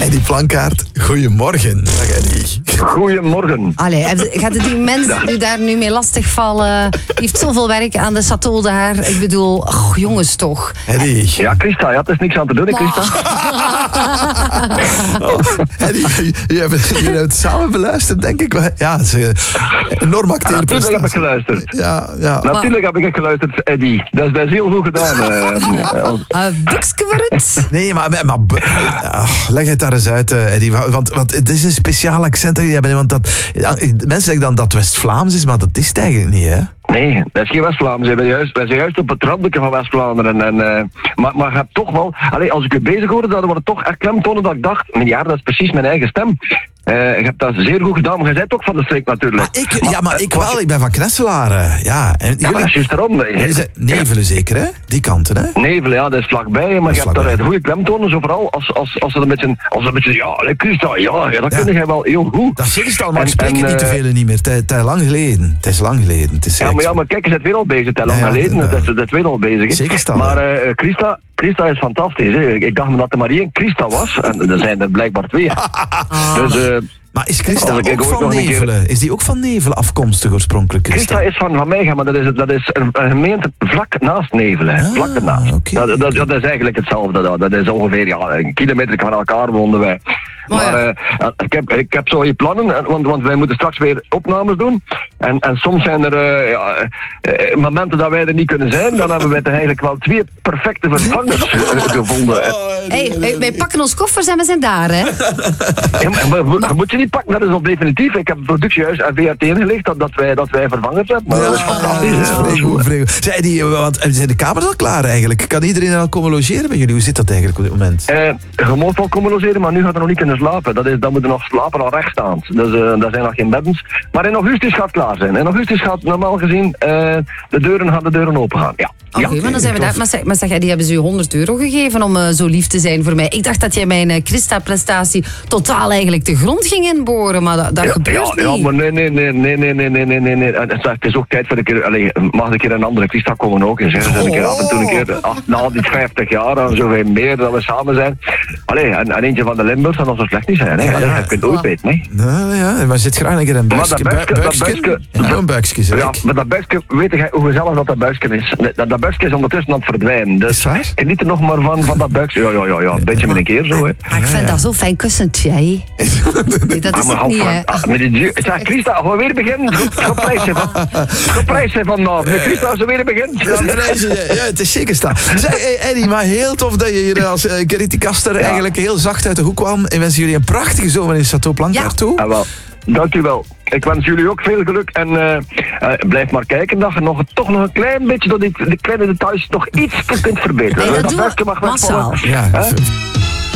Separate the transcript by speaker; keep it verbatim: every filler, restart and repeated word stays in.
Speaker 1: Eddie Plankaart, goedemorgen. Dag Eddie.
Speaker 2: Goedemorgen.
Speaker 3: Allee, gaat het die mens die daar nu mee lastigvallen? Die heeft zoveel werk aan de Chateau daar. Ik bedoel, oh, jongens toch.
Speaker 1: Eddie.
Speaker 2: Ja, Christa, ja, het is niks aan te doen, hè, Christa.
Speaker 1: Oh, Eddie, je hebt je hebt het samen beluisterd, denk ik. Ja, het is een enorm acteerprestatie.
Speaker 2: Natuurlijk heb ik geluisterd.
Speaker 1: Ja, ja.
Speaker 2: Natuurlijk heb ik geluisterd, Eddie. Dat is best heel goed gedaan. Uh, als...
Speaker 3: Uh, Bukske voor het.
Speaker 1: Nee, maar, maar, maar uh, leg het daar eens uit, uh, Eddie. Want, want het is een speciaal accent dat je hebt. Want dat, mensen zeggen dan dat het West-Vlaams is, maar dat is het eigenlijk niet, hè?
Speaker 2: Nee, dat is geen West-Vlaams. Wij zijn juist, wij zijn juist op het randje van West-Vlaanderen. En, uh, maar, maar je hebt toch wel... Allee, als ik u bezig hoorde, dan wordt het toch echt klemtonen dat ik dacht... Ja, dat is precies mijn eigen stem. Uh, je hebt dat zeer goed gedaan, maar je bent ook van de streek natuurlijk.
Speaker 1: Maar ik, maar, ja, maar ik wel. Ik ben van Knesselaren. Ja, en
Speaker 2: ja,
Speaker 1: jullie,
Speaker 2: maar dat is juist erom.
Speaker 1: Nevelen zeker, hè? Die kanten, hè?
Speaker 2: Nevelen, ja, dat is vlakbij. Maar je hebt
Speaker 1: vlakbij.
Speaker 2: daar goede klemtonen, zo vooral als, als, als het een beetje... Als een beetje ja, Christa, ja, ja, dat
Speaker 1: Ja.
Speaker 2: kun je wel heel goed.
Speaker 1: Dat zeg je al, maar ik
Speaker 2: En-
Speaker 1: spreek het
Speaker 2: en,
Speaker 1: niet te
Speaker 2: uh,
Speaker 1: veel niet meer. Het is lang geleden. Het is lang geleden. Het is
Speaker 2: Ja, maar, ja, maar kijk, je bent weer al bezig. Het is lang
Speaker 1: Ja, ja,
Speaker 2: geleden,
Speaker 1: ja.
Speaker 2: dat is, dat is weer al bezig. Hè.
Speaker 1: Zeker staan,
Speaker 2: Maar
Speaker 1: ja.
Speaker 2: uh, Christa, Christa is fantastisch. Hè. Ik dacht dat er maar één Christa was. En er zijn er blijkbaar twee. Dus... Uh,
Speaker 1: Maar is Christa
Speaker 2: Als ik
Speaker 1: ook
Speaker 2: ooit
Speaker 1: van
Speaker 2: nog een keer-
Speaker 1: Nevelen? Is die ook van Nevelen afkomstig oorspronkelijk, Christa?
Speaker 2: Christa is van, van mij, maar dat is, dat is een, een gemeente vlak naast Nevelen. hè.
Speaker 1: Ah,
Speaker 2: vlak ernaast.
Speaker 1: oké.
Speaker 2: Dat, dat, dat is eigenlijk hetzelfde. Dat, dat is ongeveer ja, een kilometer van elkaar woonden wij.
Speaker 3: Oh,
Speaker 2: Maar
Speaker 3: ja.
Speaker 2: uh, ik, heb, ik heb zo je plannen, en- want, want wij moeten straks weer opnames doen. En, en soms zijn er uh, ja, uh, momenten dat wij er niet kunnen zijn. Dan hebben wij er eigenlijk wel twee perfecte vervangers uh, gevonden.
Speaker 3: Hey, wij, wij pakken ons koffers en we zijn daar, hè?
Speaker 2: Ja, maar, maar, maar, je moet je niet pakken, dat is al definitief. Ik heb het productiehuis aan V R T ingelegd dat, dat, wij, dat wij vervangers hebben. Maar dat is fantastisch.
Speaker 1: dat is
Speaker 2: hè. Dat is
Speaker 1: vrij goed,
Speaker 2: goed.
Speaker 1: vrij goed. Zei die, want zijn de kamers al klaar eigenlijk? Kan iedereen er al komen logeren bij jullie? Hoe zit dat eigenlijk op dit moment?
Speaker 2: Eh, je moet wel komen logeren, maar nu gaat er nog niet kunnen slapen. Dat is, dan moeten nog slapen al rechtstaand. Dus uh, daar zijn nog geen beddens. Maar in augustus gaat het klaar zijn. In augustus gaat normaal gezien uh, de deuren gaan de deuren open gaan. Ja.
Speaker 3: Oké,
Speaker 2: ja.
Speaker 3: maar dan zijn we daar. Maar zeg, maar zeg, die hebben ze u honderd euro gegeven om uh, zo lief te zijn voor mij. Ik dacht dat jij mijn uh, Christa-prestatie totaal eigenlijk de grond ging inboren, maar dat, dat
Speaker 2: Ja,
Speaker 3: gebeurt
Speaker 2: ja,
Speaker 3: niet.
Speaker 2: ja, maar nee, nee, nee, nee, nee, nee, nee, nee, nee, nee. Het is- Het is ook tijd voor een keer, allee, mag een keer een andere Christa komen ook eens. Hè. Dus een keer af en toe een keer, ach, na die vijftig jaar en zoveel meer dat we samen zijn. Allee, en, en eentje van de Limburg kan dat zo slecht niet zijn. Hè. Allee, je kunt ooit weten, hè.
Speaker 1: Nou ja, maar zit graag een keer een
Speaker 2: Maar
Speaker 1: buikje.
Speaker 2: dat buikje, dat buikje,
Speaker 1: Ja, een buikje, zeg
Speaker 2: Ja,
Speaker 1: ik.
Speaker 2: maar dat buikje, weet jij hoe gezellig dat dat buikje is? Dat, dat buikje is ondertussen aan het verdwijnen.
Speaker 1: Is
Speaker 2: Dus
Speaker 1: het waar?
Speaker 2: geniet er nog maar van, van dat buikje. Ja, ja, ja, ja, een beetje met een keer zo, hè.
Speaker 3: Maar ik vind dat zo fijn kussentje, hè? Nee, dat is
Speaker 2: Ah, maar
Speaker 3: het
Speaker 2: hou
Speaker 3: niet,
Speaker 2: van-
Speaker 3: hè?
Speaker 2: ah, met die ju- Zeg, Christa, gaan we weer beginnen? Geprijsd zijn van... Geprijsd zijn vandaag. Met Christa, als we weer beginnen.
Speaker 1: Ja, ja, het is zeker staan. Zeg, hey, Eddie, maar heel tof dat je hier als uh, Gerrit Kaster eigenlijk heel zacht uit de hoek kwam. En wensen jullie een prachtige zomer in Chateau Plankaart
Speaker 3: Ja.
Speaker 1: toe.
Speaker 2: Ah, wel. Dank u wel. Ik wens jullie ook veel geluk en uh, uh, blijf maar kijken dat je nog, toch nog een klein beetje door die, die kleine details nog iets kunt verbeteren.
Speaker 3: Nee, dat doen we
Speaker 2: buikje mag wegvallen.
Speaker 3: massaal.
Speaker 1: Ja,
Speaker 2: Hè?